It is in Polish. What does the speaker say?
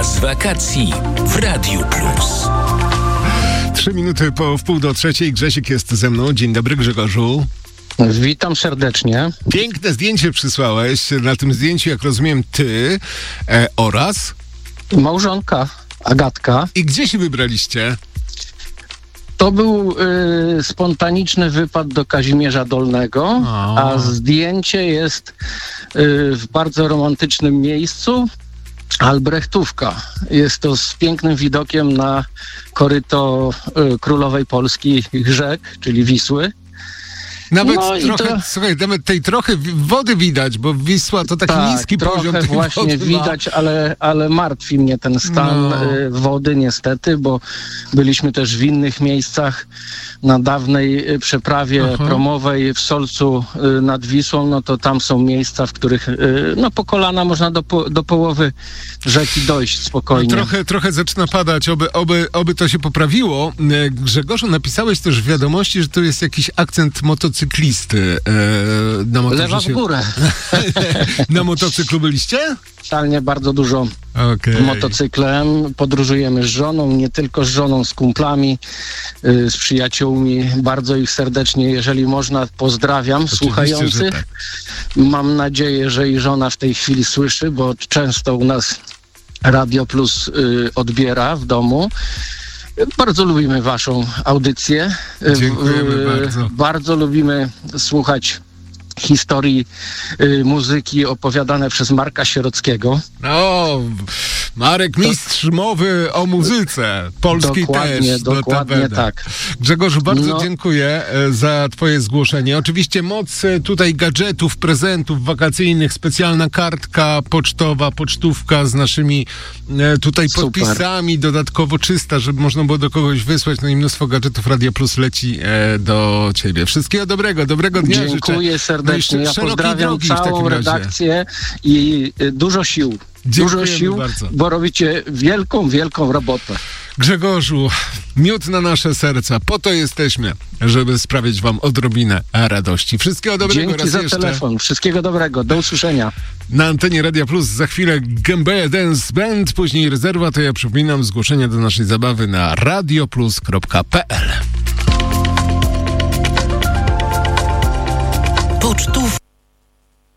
Czas wakacji w Radiu Plus. 3 minuty po wpół do trzeciej. Grzesiek jest ze mną. Dzień dobry, Grzegorzu. Witam serdecznie. Piękne zdjęcie przysłałeś. Na tym zdjęciu, jak rozumiem, ty oraz... Małżonka Agatka. I gdzie się wybraliście? To był spontaniczny wypad do Kazimierza Dolnego, a zdjęcie jest w bardzo romantycznym miejscu. Albrechtówka. Jest to z pięknym widokiem na koryto królowej polskich rzek, czyli Wisły. Nawet słuchaj, nawet tej trochę wody widać, bo Wisła to taki niski poziom. Trochę właśnie widać, ale martwi mnie ten stan wody niestety, bo byliśmy też w innych miejscach na dawnej przeprawie promowej w Solcu nad Wisłą, no to tam są miejsca, w których po kolana można do połowy rzeki dojść spokojnie. Trochę zaczyna padać, oby to się poprawiło. Grzegorzu, napisałeś też w wiadomości, że to jest jakiś akcent motocyklisty. Na motorze Lewa w górę. Na motocyklu byliście? Totalnie bardzo dużo motocyklem. Podróżujemy z żoną, nie tylko z żoną, z kumplami, z przyjaciółmi. Bardzo ich serdecznie, jeżeli można, pozdrawiam słuchających. Tak. Mam nadzieję, że i żona w tej chwili słyszy, bo często u nas Radio Plus odbiera w domu. Bardzo lubimy waszą audycję. Dziękujemy bardzo. Bardzo lubimy słuchać historii muzyki opowiadane przez Marka Sierockiego. Marek mistrz mowy o muzyce polskiej też. Dokładnie tak. Grzegorzu, bardzo dziękuję za twoje zgłoszenie. Oczywiście moc tutaj gadżetów, prezentów wakacyjnych, specjalna kartka pocztowa, pocztówka z naszymi tutaj podpisami, dodatkowo czysta, żeby można było do kogoś wysłać. No i mnóstwo gadżetów Radia Plus leci do ciebie. Wszystkiego dobrego dnia życzę. Dziękuję serdecznie. Ja pozdrawiam całą redakcję i dużo sił. Dużo sił, bardzo. Bo robicie wielką robotę. Grzegorzu, miód na nasze serca. Po to jesteśmy, żeby sprawić wam odrobinę radości. Wszystkiego dobrego. Dzięki za telefon. Wszystkiego dobrego. Do usłyszenia. Na antenie Radia Plus za chwilę Gębeja Dance Band, później Rezerwa. To ja przypominam zgłoszenia do naszej zabawy na radioplus.pl. Pocztów.